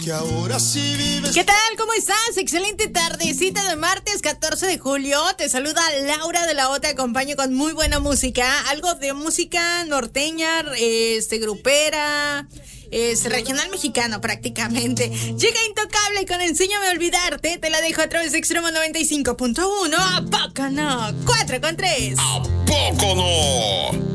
Que ahora sí vives. ¿Qué tal? ¿Cómo estás? Excelente tardecita de martes 14 de julio. Te saluda Laura de la O. Te acompaño con muy buena música. Algo de música norteña, grupera, regional mexicano prácticamente. Llega Intocable con Enséñame a Olvidarte. Te la dejo a través de Extremo 95.1. ¿A poco no? 4 con 3. ¿A poco no?